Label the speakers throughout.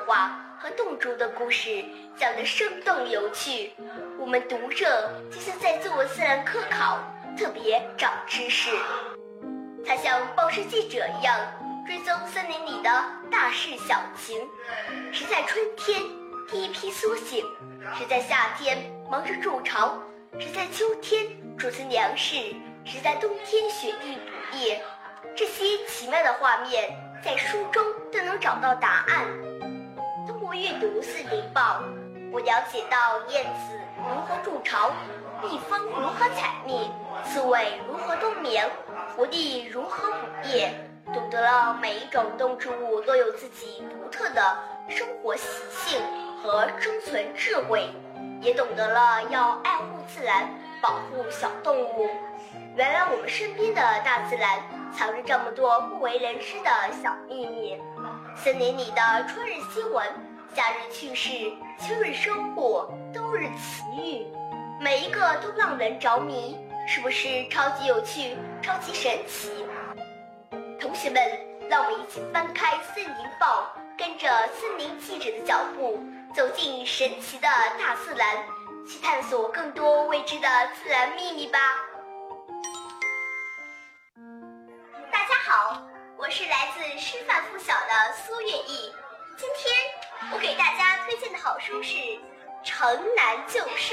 Speaker 1: 化和洞烛的故事讲得生动有趣，我们读着就像在做自然科考，特别长知识。它像报社记者一样追踪森林里的大事小情，谁在春天第一批苏醒，谁在夏天忙着筑巢，谁在秋天储存粮食，谁在冬天雪地捕猎。这些奇妙的画面在书中都能找到答案。通过阅读《森林报》，我了解到燕子如何筑巢，蜜蜂如何采蜜，刺猬如何冬眠，狐狸如何捕猎，懂得了每一种动植物都有自己独特的生活习性和生存智慧，也懂得了要爱护自然，保护小动物。原来我们身边的大自然藏着这么多不为人知的小秘密。森林里的春日新闻、夏日趣事、秋日收获、冬日奇遇，每一个都让人着迷，是不是超级有趣、超级神奇？同学们，让我们一起翻开《森林报》，跟着森林记者的脚步，走进神奇的大自然，去探索更多未知的自然秘密吧。大家好，我是来自师范附小的苏月意。今天我给大家推荐的好书是《城南旧事》。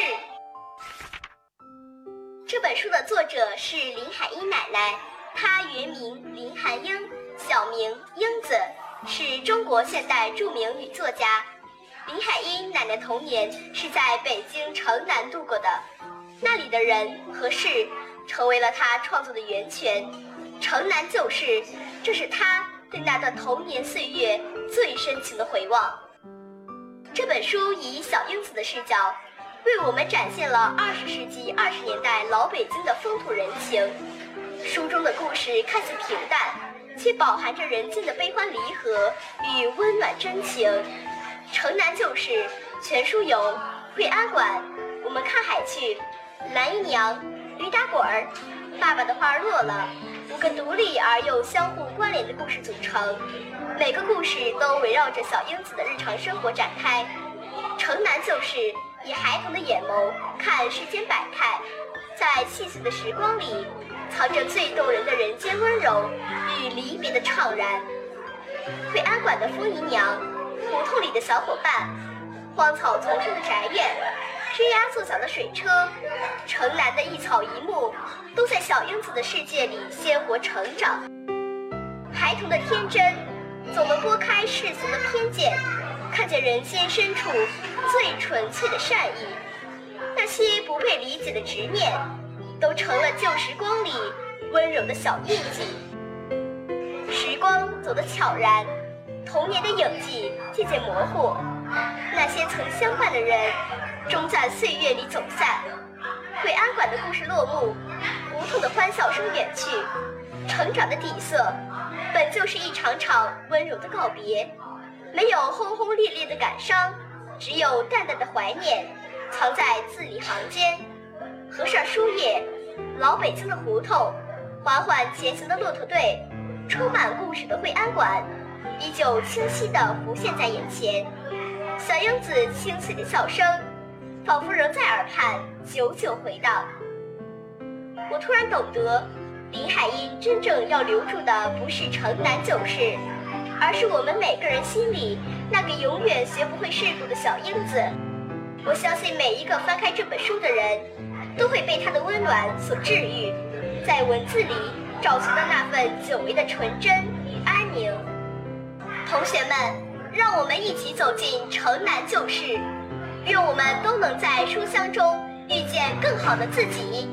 Speaker 1: 这本书的作者是林海音奶奶，她原名林含英，小名英子，是中国现代著名女作家。林海音奶奶童年是在北京城南度过的，那里的人和事成为了她创作的源泉。城南旧事，这是她对那段童年岁月最深情的回望。这本书以小英子的视角，为我们展现了20世纪20年代老北京的风土人情。书中的故事看似平淡，却饱含着人间的悲欢离合与温暖真情。城南旧事全书由惠安馆、我们看海去、蓝姨娘、驴打滚儿、爸爸的花落了5个独立而又相互关联的故事组成，每个故事都围绕着小英子的日常生活展开。城南旧事以孩童的眼眸看世间百态，在细碎的时光里藏着最动人的人间温柔与离别的怅然。惠安馆的风姨娘，胡同里的小伙伴，荒草丛生的宅院，吱呀作响的水车，城南的一草一木，都在小英子的世界里鲜活成长。孩童的天真，总能拨开世俗的偏见，看见人心深处最纯粹的善意。那些不被理解的执念，都成了旧时光里温柔的小印记。时光走得悄然，童年的影迹渐渐模糊，那些曾相伴的人，终在岁月里走散。惠安馆的故事落幕，胡同的欢笑声远去，成长的底色本就是一场场温柔的告别，没有轰轰烈烈的感伤，只有淡淡的怀念，藏在字里行间。合上书页，老北京的胡同，缓缓前行的骆驼队，充满故事的惠安馆，依旧清晰地浮现在眼前。小英子清脆的笑声，仿佛仍在耳畔久久回荡。我突然懂得，林海音真正要留住的不是城南旧事，而是我们每个人心里那个永远学不会世故的小英子。我相信每一个翻开这本书的人，都会被它的温暖所治愈，在文字里找寻到那份久违的纯真与安宁。同学们，让我们一起走进城南旧事，愿我们都能在书香中遇见更好的自己。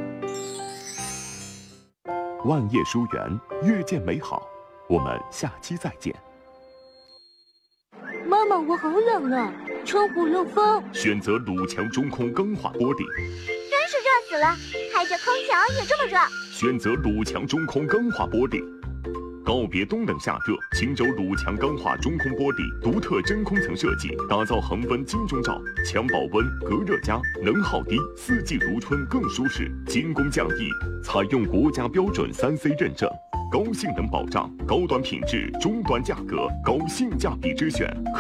Speaker 2: 万叶书园，越见美好。我们下期再见。
Speaker 3: 妈妈，我好冷啊，窗户漏风。
Speaker 2: 选择鲁强中空钢化玻璃。
Speaker 4: 真是热死了，开着空调也这么热。
Speaker 2: 选择鲁强中空钢化玻璃。告别冬冷夏热，请走鲁强钢化中空玻璃独特真空层设计，打造恒温金钟罩，强保温、隔热佳，能耗低，四季如春更舒适，精工匠艺，采用国家标准3C 认证，高性能保障，高端品质，中端价格，高性价比之选。